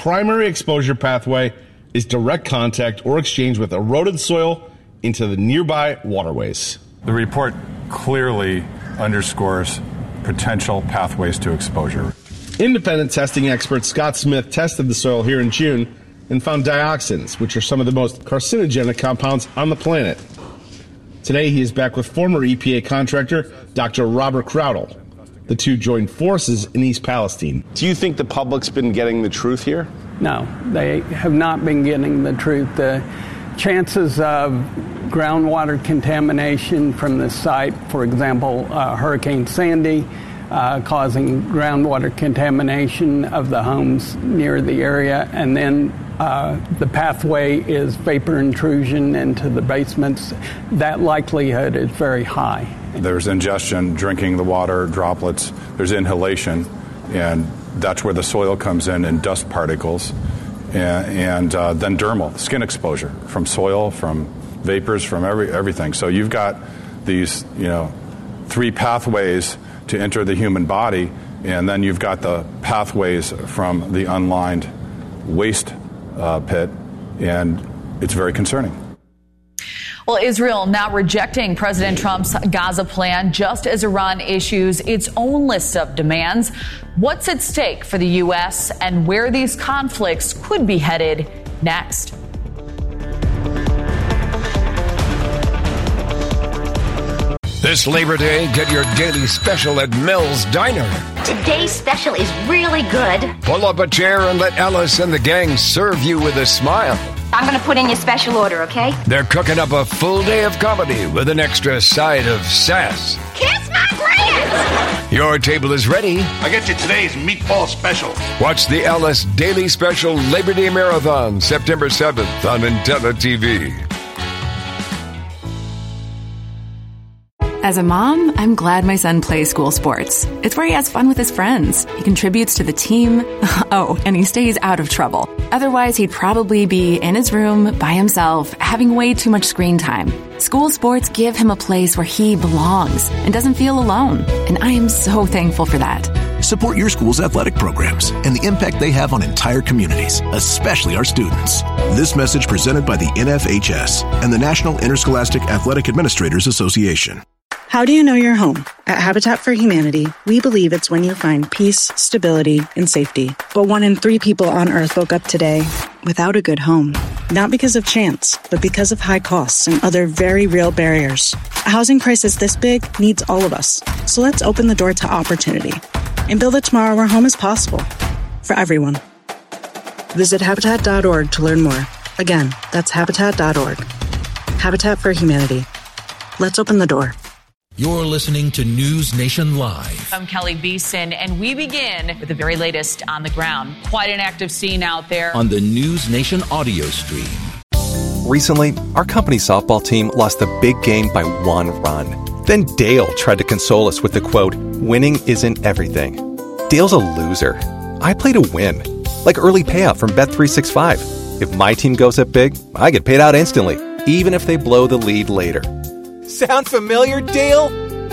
primary exposure pathway is direct contact or exchange with eroded soil into the nearby waterways. The report clearly underscores potential pathways to exposure. Independent testing expert Scott Smith tested the soil here in June and found dioxins, which are some of the most carcinogenic compounds on the planet. Today, he is back with former EPA contractor Dr. Robert Crowdell. The two joined forces in East Palestine. Do you think the public's been getting the truth here? No, they have not been getting the truth. The chances of groundwater contamination from the site, for example, Hurricane Sandy, causing groundwater contamination of the homes near the area, and then the pathway is vapor intrusion into the basements. That likelihood is very high. There's ingestion, drinking the water, droplets, there's inhalation, and that's where the soil comes in and dust particles, and then dermal, skin exposure from soil, from vapors, from everything. So you've got these, three pathways to enter the human body, and then you've got the pathways from the unlined waste pit, and it's very concerning. Well, Israel now rejecting President Trump's Gaza plan just as Iran issues its own list of demands. What's at stake for the U.S. and where these conflicts could be headed next? This Labor Day, get your daily special at Mel's Diner. Today's special is really good. Pull up a chair and let Ellis and the gang serve you with a smile. I'm going to put in your special order, okay? They're cooking up a full day of comedy with an extra side of sass. Kiss my grits! Your table is ready. I get you today's meatball special. Watch the Ellis Daily Special Labor Day Marathon, September 7th on Intella TV. As a mom, I'm glad my son plays school sports. It's where he has fun with his friends. He contributes to the team. Oh, and he stays out of trouble. Otherwise, he'd probably be in his room by himself, having way too much screen time. School sports give him a place where he belongs and doesn't feel alone. And I am so thankful for that. Support your school's athletic programs and the impact they have on entire communities, especially our students. This message presented by the NFHS and the National Interscholastic Athletic Administrators Association. How do you know you're home? At Habitat for Humanity, we believe it's when you find peace, stability, and safety. But 1 in 3 people on Earth woke up today without a good home. Not because of chance, but because of high costs and other very real barriers. A housing crisis this big needs all of us. So let's open the door to opportunity and build a tomorrow where home is possible for everyone. Visit Habitat.org to learn more. Again, that's Habitat.org. Habitat for Humanity. Let's open the door. You're listening to News Nation Live. I'm Kelly Beeson, and we begin with the very latest on the ground. Quite an active scene out there. On the News Nation audio stream. Recently, our company softball team lost the big game by 1 run. Then Dale tried to console us with the quote, "Winning isn't everything." Dale's a loser. I play to win. Like early payout from Bet365. If my team goes up big, I get paid out instantly, even if they blow the lead later. Sound familiar, Dale?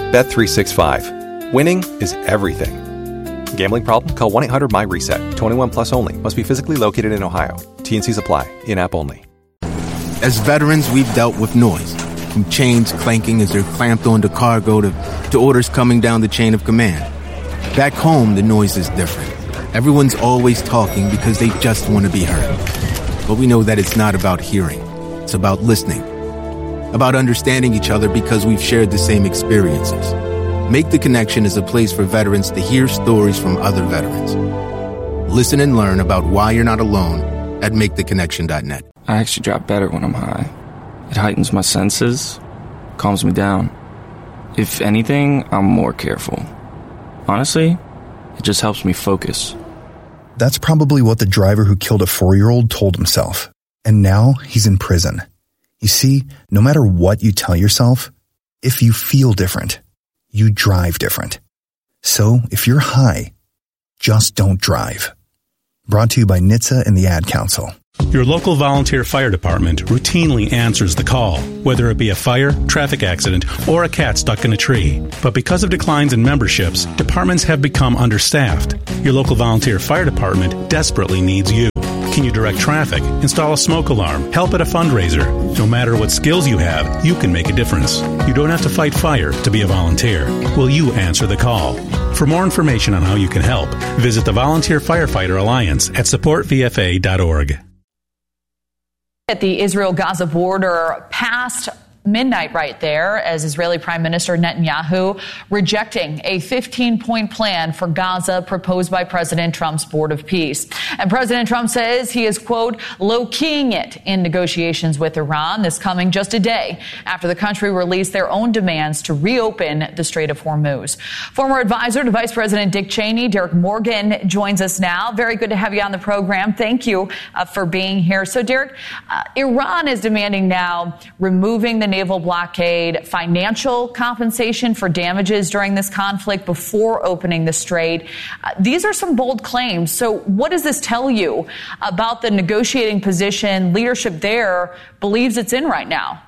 Bet365. Winning is everything. Gambling problem? Call 1-800-MY-RESET. 21 plus only. Must be physically located in Ohio. T&Cs apply. In-app only. As veterans, we've dealt with noise. From chains clanking as they're clamped onto cargo to orders coming down the chain of command. Back home, the noise is different. Everyone's always talking because they just want to be heard. But we know that it's not about hearing. It's about listening. About understanding each other because we've shared the same experiences. Make the Connection is a place for veterans to hear stories from other veterans. Listen and learn about why you're not alone at maketheconnection.net. I actually drop better when I'm high. It heightens my senses, calms me down. If anything, I'm more careful. Honestly, it just helps me focus. That's probably what the driver who killed a 4-year-old told himself. And now he's in prison. You see, no matter what you tell yourself, if you feel different, you drive different. So if you're high, just don't drive. Brought to you by NHTSA and the Ad Council. Your local volunteer fire department routinely answers the call, whether it be a fire, traffic accident, or a cat stuck in a tree. But because of declines in memberships, departments have become understaffed. Your local volunteer fire department desperately needs you. Can you direct traffic, install a smoke alarm, help at a fundraiser? No matter what skills you have, you can make a difference. You don't have to fight fire to be a volunteer. Will you answer the call? For more information on how you can help, visit the Volunteer Firefighter Alliance at supportvfa.org. At the Israel-Gaza border past midnight right there as Israeli Prime Minister Netanyahu rejecting a 15-point plan for Gaza proposed by President Trump's Board of Peace. And President Trump says he is, quote, low-keying it in negotiations with Iran, this coming just a day after the country released their own demands to reopen the Strait of Hormuz. Former advisor to Vice President Dick Cheney, Derek Morgan, joins us now. Very good to have you on the program. Thank you for being here. So, Derek, Iran is demanding now removing the naval blockade, financial compensation for damages during this conflict before opening the strait. These are some bold claims. So what does this tell you about the negotiating position leadership there believes it's in right now?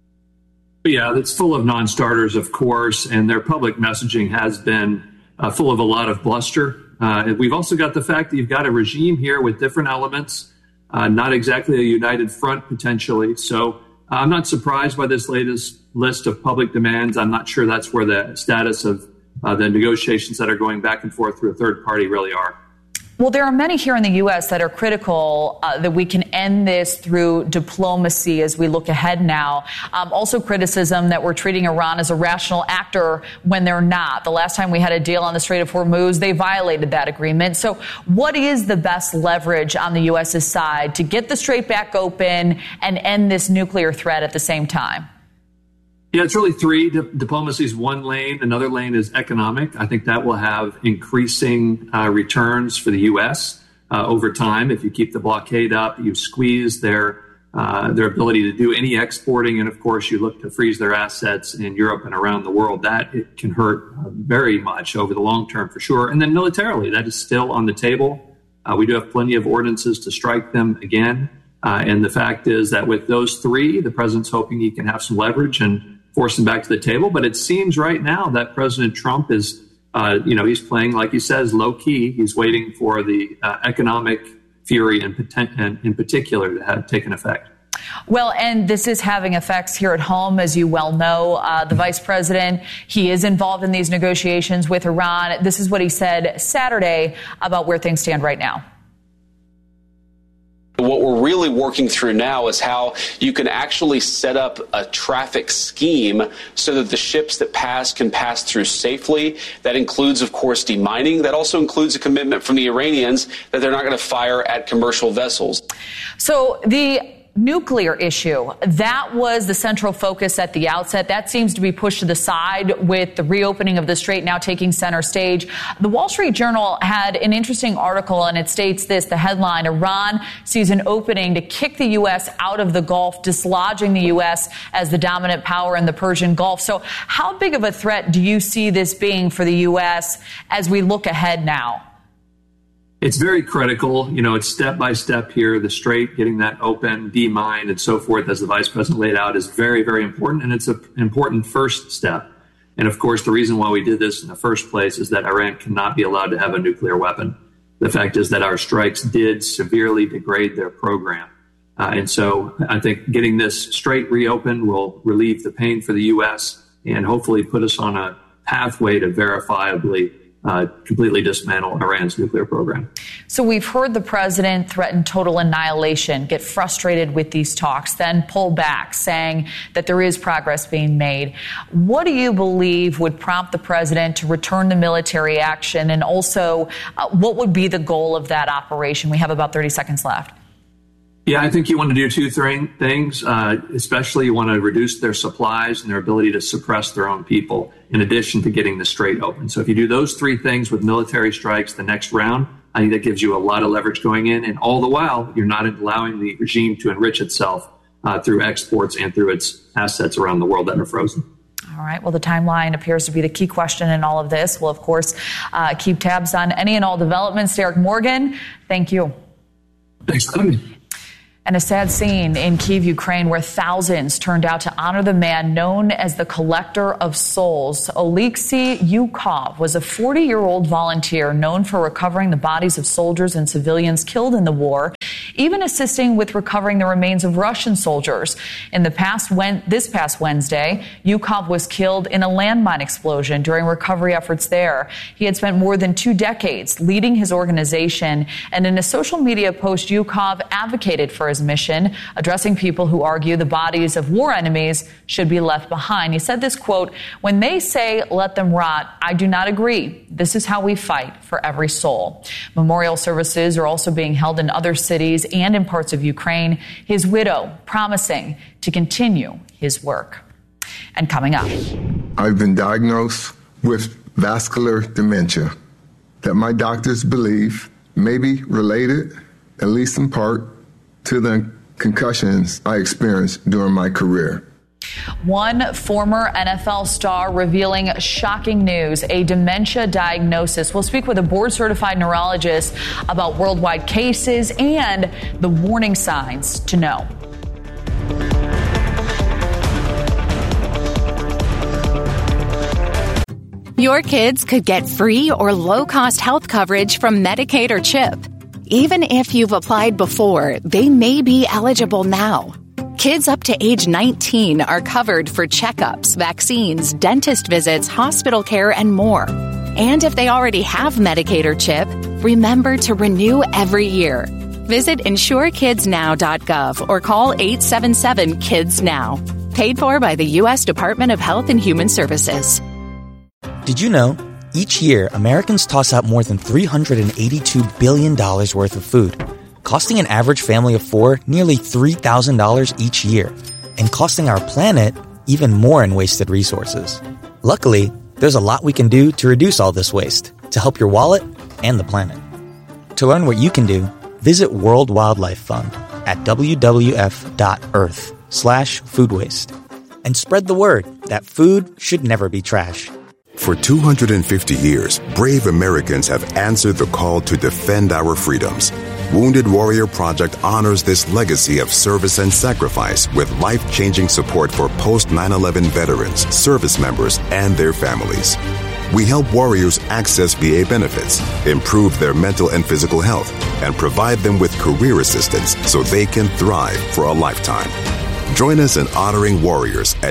Yeah, it's full of non-starters, of course, and their public messaging has been full of a lot of bluster. We've also got the fact that you've got a regime here with different elements, not exactly a united front potentially. So I'm not surprised by this latest list of public demands. I'm not sure that's where the status of the negotiations that are going back and forth through a third party really are. Well, there are many here in the U.S. that are critical that we can end this through diplomacy as we look ahead now. Also criticism that we're treating Iran as a rational actor when they're not. The last time we had a deal on the Strait of Hormuz, they violated that agreement. So what is the best leverage on the U.S.'s side to get the strait back open and end this nuclear threat at the same time? Yeah, it's really three. Diplomacy is one lane. Another lane is economic. I think that will have increasing returns for the U.S. Over time. If you keep the blockade up, you squeeze their ability to do any exporting. And, of course, you look to freeze their assets in Europe and around the world. That it can hurt very much over the long term for sure. And then militarily, that is still on the table. We do have plenty of ordinances to strike them again. And the fact is that with those three, the president's hoping he can have some leverage and force them back to the table. But it seems right now that President Trump is, he's playing, like he says, low key. He's waiting for the economic fury in particular to have taken effect. Well, and this is having effects here at home, as you well know. The vice president, he is involved in these negotiations with Iran. This is what he said Saturday about where things stand right now. What we're really working through now is how you can actually set up a traffic scheme so that the ships that pass can pass through safely. That includes, of course, demining. That also includes a commitment from the Iranians that they're not going to fire at commercial vessels. So the nuclear issue, that was the central focus at the outset. That seems to be pushed to the side with the reopening of the strait now taking center stage. The Wall Street Journal had an interesting article, and it states this, the headline, Iran sees an opening to kick the U.S. out of the Gulf, dislodging the U.S. as the dominant power in the Persian Gulf. So how big of a threat do you see this being for the U.S. as we look ahead now? It's very critical. It's step by step here. The strait, getting that open, demined, and so forth, as the vice president laid out, is very, very important. And it's an important first step. And of course, the reason why we did this in the first place is that Iran cannot be allowed to have a nuclear weapon. The fact is that our strikes did severely degrade their program. And so I think getting this strait reopened will relieve the pain for the U.S. and hopefully put us on a pathway to verifiably completely dismantle Iran's nuclear program. So we've heard the president threaten total annihilation, get frustrated with these talks, then pull back, saying that there is progress being made. What do you believe would prompt the president to return the military action? And also, what would be the goal of that operation? We have about 30 seconds left. Yeah, I think you want to do two things. Especially you want to reduce their supplies and their ability to suppress their own people, in addition to getting the strait open. So if you do those three things with military strikes the next round, I think that gives you a lot of leverage going in. And all the while, you're not allowing the regime to enrich itself through exports and through its assets around the world that are frozen. All right. Well, the timeline appears to be the key question in all of this. We'll, of course, keep tabs on any and all developments. Derek Morgan, thank you. Thanks for having me. And a sad scene in Kyiv, Ukraine, where thousands turned out to honor the man known as the Collector of Souls. Oleksiy Yukov was a 40-year-old volunteer known for recovering the bodies of soldiers and civilians killed in the war. even assisting with recovering the remains of Russian soldiers. This past Wednesday, Yukov was killed in a landmine explosion during recovery efforts there. He had spent more than 2 decades leading his organization, and in a social media post, Yukov advocated for his mission, addressing people who argue the bodies of war enemies should be left behind. He said this, quote, "When they say let them rot, I do not agree. This is how we fight for every soul." Memorial services are also being held in other cities and in parts of Ukraine. His widow promising to continue his work. And coming up, I've been diagnosed with vascular dementia that my doctors believe may be related, at least in part, to the concussions I experienced during my career. One former NFL star revealing shocking news, a dementia diagnosis. We'll speak with a board-certified neurologist about worldwide cases and the warning signs to know. Your kids could get free or low-cost health coverage from Medicaid or CHIP. Even if you've applied before, they may be eligible now. Kids up to age 19 are covered for checkups, vaccines, dentist visits, hospital care, and more. And if they already have Medicaid or CHIP, remember to renew every year. Visit insurekidsnow.gov or call 877-KIDS-NOW. Paid for by the U.S. Department of Health and Human Services. Did you know? Each year, Americans toss out more than $382 billion worth of food, costing an average family of 4 nearly $3,000 each year, and costing our planet even more in wasted resources. Luckily, there's a lot we can do to reduce all this waste, to help your wallet and the planet. To learn what you can do, visit World Wildlife Fund at wwf.earth/food waste. And spread the word that food should never be trash. For 250 years, brave Americans have answered the call to defend our freedoms. Wounded Warrior Project honors this legacy of service and sacrifice with life-changing support for post-9/11 veterans, service members, and their families. We help warriors access VA benefits, improve their mental and physical health, and provide them with career assistance so they can thrive for a lifetime. Join us in honoring warriors at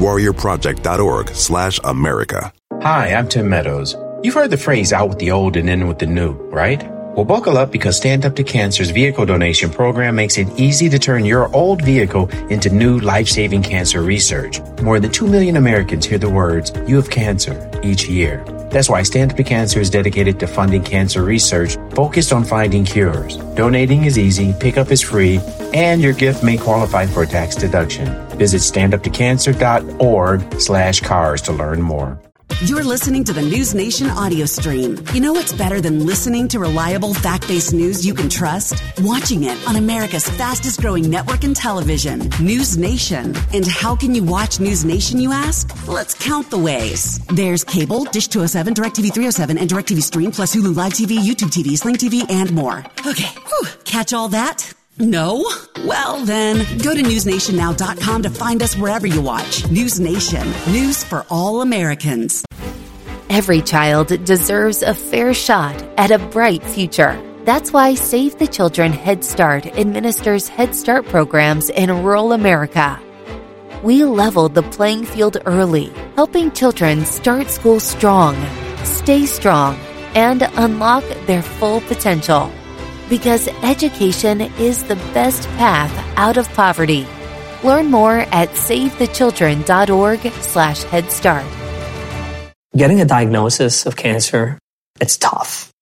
woundedwarriorproject.org/America. Hi, I'm Tim Meadows. You've heard the phrase out with the old and in with the new, right? Well, buckle up because Stand Up to Cancer's vehicle donation program makes it easy to turn your old vehicle into new life-saving cancer research. More than 2 million Americans hear the words, "You have cancer," each year. That's why Stand Up to Cancer is dedicated to funding cancer research focused on finding cures. Donating is easy, pickup is free, and your gift may qualify for a tax deduction. Visit standuptocancer.org/cars to learn more. You're listening to the News Nation audio stream. You know what's better than listening to reliable, fact-based news you can trust? Watching it on America's fastest-growing network in television, News Nation. And how can you watch News Nation, you ask? Let's count the ways. There's cable, Dish 207, DirecTV 307, and DirecTV Stream, plus Hulu Live TV, YouTube TV, Sling TV, and more. Okay, catch all that? No? Well, then, go to newsnationnow.com to find us wherever you watch. News Nation. News for all Americans. Every child deserves a fair shot at a bright future. That's why Save the Children Head Start administers Head Start programs in rural America. We leveled the playing field early, helping children start school strong, stay strong, and unlock their full potential. Because education is the best path out of poverty. Learn more at savethechildren.org/Head Start. Getting a diagnosis of cancer, it's tough.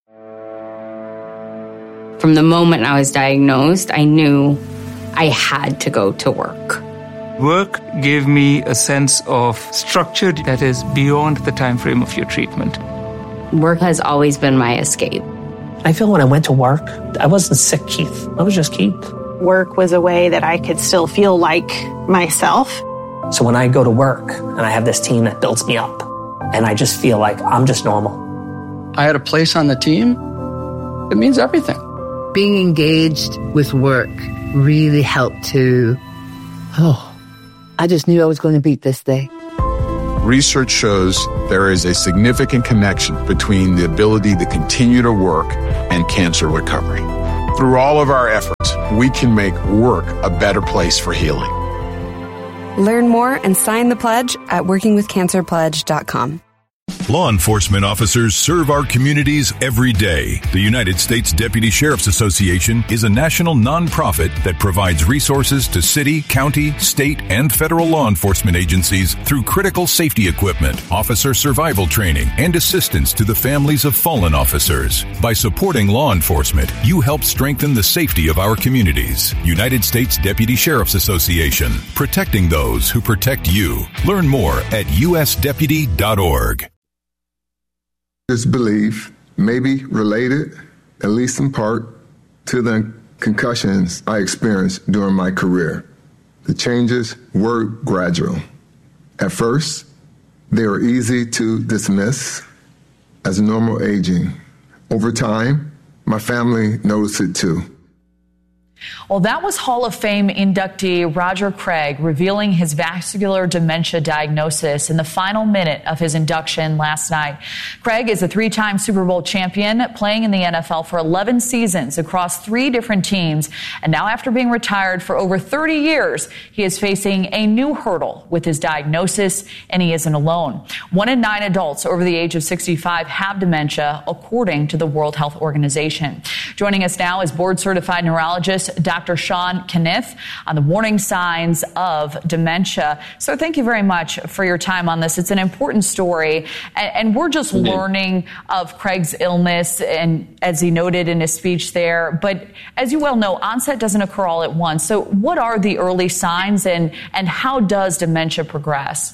From the moment I was diagnosed, I knew I had to go to work. Work gave me a sense of structure that is beyond the time frame of your treatment. Work has always been my escape. I feel when I went to work, I wasn't sick, Keith. I was just Keith. Work was a way that I could still feel like myself. So when I go to work and I have this team that builds me up, and I just feel like I'm just normal. I had a place on the team. It means everything. Being engaged with work really helped to, I just knew I was going to beat this day. Research shows there is a significant connection between the ability to continue to work and cancer recovery. Through all of our efforts, we can make work a better place for healing. Learn more and sign the pledge at workingwithcancerpledge.com. Law enforcement officers serve our communities every day. The United States Deputy Sheriff's Association is a national nonprofit that provides resources to city, county, state, and federal law enforcement agencies through critical safety equipment, officer survival training, and assistance to the families of fallen officers. By supporting law enforcement, you help strengthen the safety of our communities. United States Deputy Sheriff's Association, protecting those who protect you. Learn more at usdeputy.org. Belief may be related, at least in part, to the concussions I experienced during my career. The changes were gradual. At first, they were easy to dismiss as normal aging. Over time, my family noticed it too. Well, that was Hall of Fame inductee Roger Craig revealing his vascular dementia diagnosis in the final minute of his induction last night. Craig is a three-time Super Bowl champion, playing in the NFL for 11 seasons across 3 different teams. And now, after being retired for over 30 years, he is facing a new hurdle with his diagnosis, and he isn't alone. 1 in 9 adults over the age of 65 have dementia, according to the World Health Organization. Joining us now is board-certified neurologist Dr. Sean Caniff on the warning signs of dementia. So thank you very much for your time on this. It's an important story, and we're just learning of Craig's illness, and as he noted in his speech there. But as you well know, onset doesn't occur all at once. So what are the early signs, and how does dementia progress?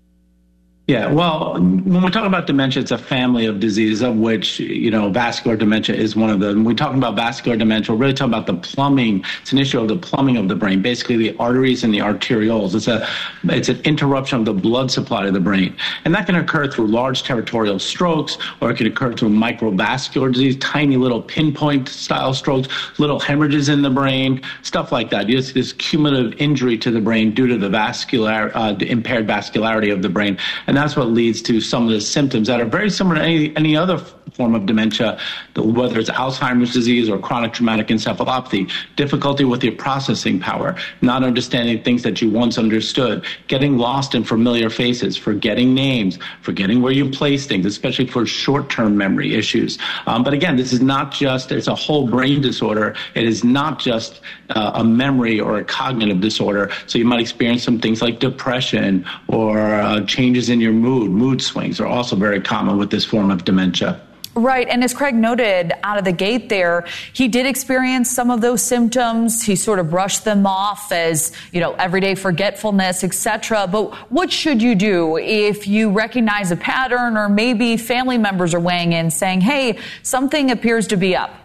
Yeah, well, when we talk about dementia, it's a family of diseases, of which, vascular dementia is one of them. When we talk about vascular dementia, we're really talking about the plumbing. It's an issue of the plumbing of the brain, basically the arteries and the arterioles. It's an interruption of the blood supply to the brain. And that can occur through large territorial strokes, or it can occur through microvascular disease, tiny little pinpoint style strokes, little hemorrhages in the brain, stuff like that. It's this cumulative injury to the brain due to the impaired vascularity of the brain. And that's what leads to some of the symptoms that are very similar to any other form of dementia, whether it's Alzheimer's disease or chronic traumatic encephalopathy. Difficulty with your processing power, not understanding things that you once understood, getting lost in familiar faces, forgetting names, forgetting where you place things, especially for short-term memory issues. But again, this is not just, it's a whole brain disorder. It is not just a memory or a cognitive disorder. So you might experience some things like depression or changes in your mood swings are also very common with this form of dementia. Right. And as Craig noted out of the gate there, he did experience some of those symptoms. He sort of brushed them off as, everyday forgetfulness, etc. But what should you do if you recognize a pattern, or maybe family members are weighing in saying, hey, something appears to be up?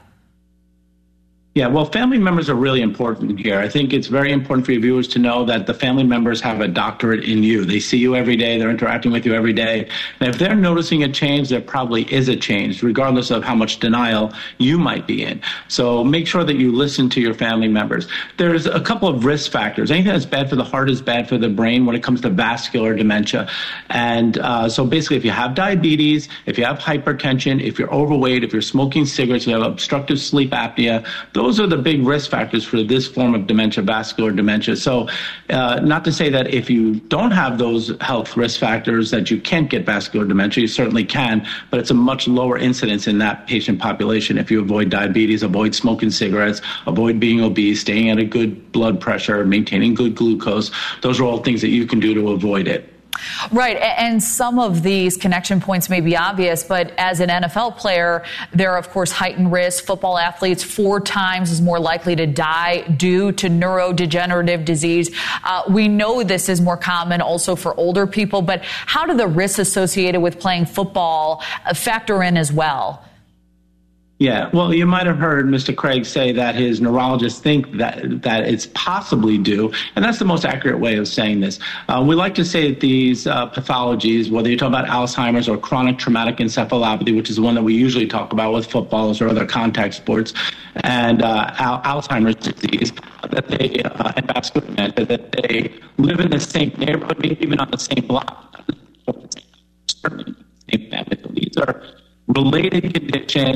Yeah, well, family members are really important here. I think it's very important for your viewers to know that the family members have a doctorate in you. They see you every day. They're interacting with you every day. And if they're noticing a change, there probably is a change, regardless of how much denial you might be in. So make sure that you listen to your family members. There's a couple of risk factors. Anything that's bad for the heart is bad for the brain when it comes to vascular dementia. And so basically, if you have diabetes, if you have hypertension, if you're overweight, if you're smoking cigarettes, if you have obstructive sleep apnea, those are the big risk factors for this form of dementia, vascular dementia. So not to say that if you don't have those health risk factors that you can't get vascular dementia, you certainly can, but it's a much lower incidence in that patient population if you avoid diabetes, avoid smoking cigarettes, avoid being obese, staying at a good blood pressure, maintaining good glucose. Those are all things that you can do to avoid it. Right. And some of these connection points may be obvious, but as an NFL player, there are, of course, heightened risks. Football athletes 4 times as more likely to die due to neurodegenerative disease. We know this is more common also for older people, but how do the risks associated with playing football factor in as well? Yeah, well, you might have heard Mr. Craig say that his neurologists think that it's possibly due, and that's the most accurate way of saying this. We like to say that these pathologies, whether you're talking about Alzheimer's or chronic traumatic encephalopathy, which is the one that we usually talk about with footballers or other contact sports, and Alzheimer's disease, that they and vascular dementia, that they live in the same neighborhood, maybe even on the same block, certainly the same family. So these are related conditions.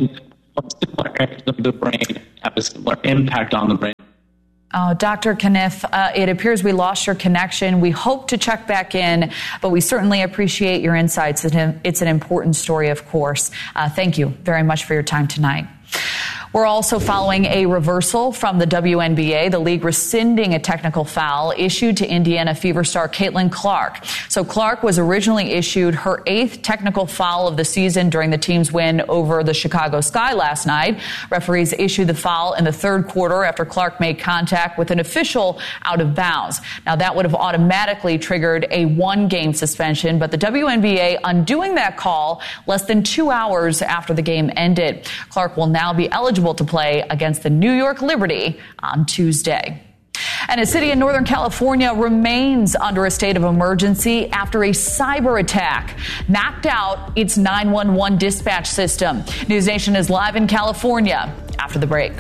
similar areas of the brain have a similar impact on the brain. Dr. Caniff, it appears we lost your connection. We hope to check back in, but we certainly appreciate your insights. It's an important story, of course. Thank you very much for your time tonight. We're also following a reversal from the WNBA, the league rescinding a technical foul issued to Indiana Fever star Caitlin Clark. So Clark was originally issued her 8th technical foul of the season during the team's win over the Chicago Sky last night. Referees issued the foul in the 3rd quarter after Clark made contact with an official out of bounds. Now, that would have automatically triggered a 1-game suspension, but the WNBA undoing that call less than 2 hours after the game ended. Clark will now be eligible to play against the New York Liberty on Tuesday. And a city in Northern California remains under a state of emergency after a cyber attack knocked out its 911 dispatch system. News Nation is live in California after the break.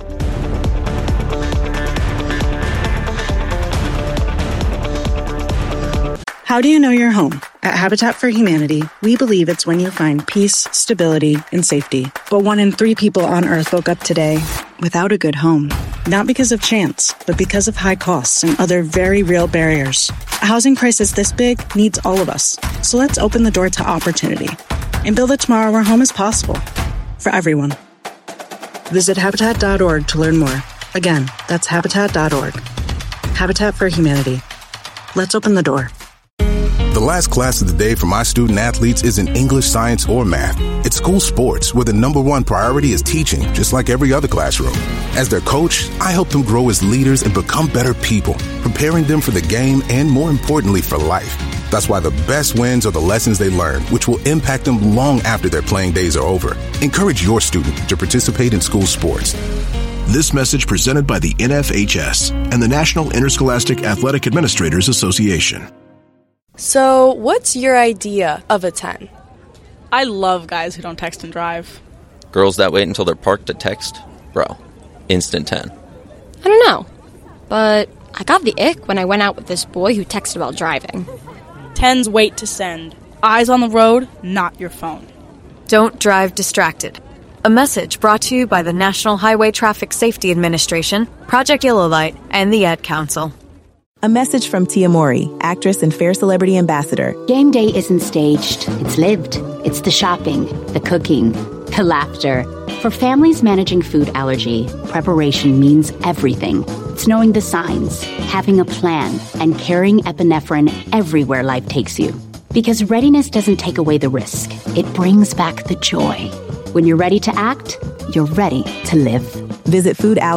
How do you know you're home? At Habitat for Humanity, we believe it's when you find peace, stability, and safety. But 1 in 3 people on Earth woke up today without a good home. Not because of chance, but because of high costs and other very real barriers. A housing crisis this big needs all of us. So let's open the door to opportunity and build a tomorrow where home is possible for everyone. Visit Habitat.org to learn more. Again, that's Habitat.org. Habitat for Humanity. Let's open the door. The last class of the day for my student athletes isn't English, science, or math. It's school sports, where the #1 priority is teaching, just like every other classroom. As their coach, I help them grow as leaders and become better people, preparing them for the game and, more importantly, for life. That's why the best wins are the lessons they learn, which will impact them long after their playing days are over. Encourage your student to participate in school sports. This message presented by the NFHS and the National Interscholastic Athletic Administrators Association. So, what's your idea of a 10? I love guys who don't text and drive. Girls that wait until they're parked to text? Bro, instant 10. I don't know, but I got the ick when I went out with this boy who texted while driving. 10s wait to send. Eyes on the road, not your phone. Don't drive distracted. A message brought to you by the National Highway Traffic Safety Administration, Project Yellow Light, and the Ad Council. A message from Tia Mowry, actress and Fair Celebrity Ambassador. Game day isn't staged, it's lived. It's the shopping, the cooking, the laughter. For families managing food allergy, preparation means everything. It's knowing the signs, having a plan, and carrying epinephrine everywhere life takes you. Because readiness doesn't take away the risk, it brings back the joy. When you're ready to act, you're ready to live. Visit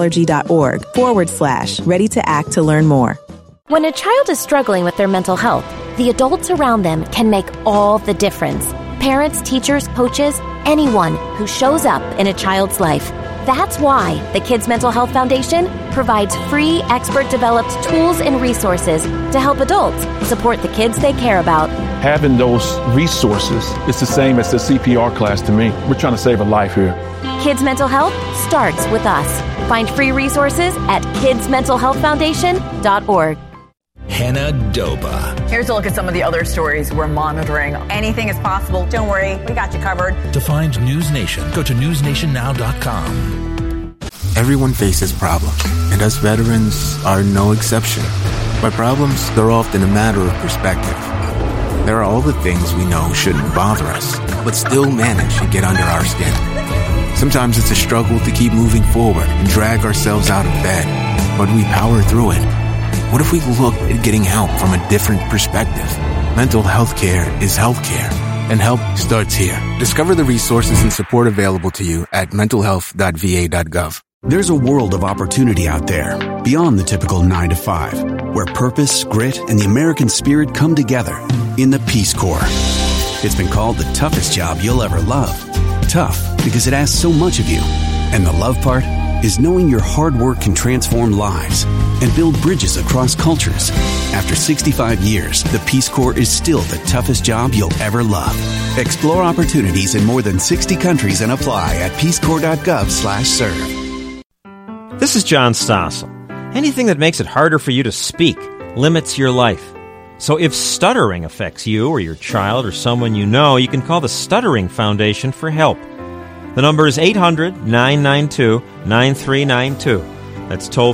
foodallergy.org/ready to act to learn more. When a child is struggling with their mental health, the adults around them can make all the difference. Parents, teachers, coaches, anyone who shows up in a child's life. That's why the Kids Mental Health Foundation provides free, expert-developed tools and resources to help adults support the kids they care about. Having those resources is the same as the CPR class to me. We're trying to save a life here. Kids Mental Health starts with us. Find free resources at kidsmentalhealthfoundation.org. Hannah Doba. Here's a look at some of the other stories we're monitoring. Anything is possible. Don't worry, we got you covered. To find News Nation, go to newsnationnow.com. Everyone faces problems, and us veterans are no exception. But problems, they're often a matter of perspective. There are all the things we know shouldn't bother us, but still manage to get under our skin. Sometimes it's a struggle to keep moving forward and drag ourselves out of bed, but we power through it. What if we looked at getting help from a different perspective? Mental health care is healthcare, and help starts here. Discover the resources and support available to you at mentalhealth.va.gov. There's a world of opportunity out there, beyond the typical 9 to 5, where purpose, grit, and the American spirit come together in the Peace Corps. It's been called the toughest job you'll ever love. Tough because it asks so much of you. And the love part is knowing your hard work can transform lives and build bridges across cultures. After 65 years, the Peace Corps is still the toughest job you'll ever love. Explore opportunities in more than 60 countries and apply at peacecorps.gov/serve. This is John Stossel. Anything that makes it harder for you to speak limits your life. So if stuttering affects you or your child or someone you know, you can call the Stuttering Foundation for help. The number is 800-992-9392. That's toll